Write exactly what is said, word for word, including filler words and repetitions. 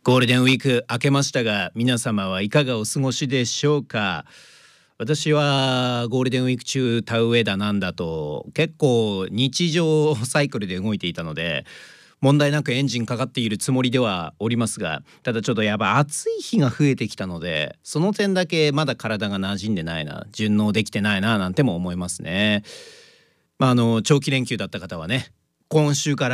ゴールデンウィーク明けましたが、皆様はいかがお過ごしでしょうか。私はゴールデンウィーク中田植えだなんだと結構日常サイクルで動いていたので、問題なくエンジンかかっているつもりではおりますが、ただちょっとやっぱ暑い日が増えてきたので、その点だけまだ体が馴染んでないな、順応できてないななんても思いますね。まあ、あの長期連休だった方はね、今週から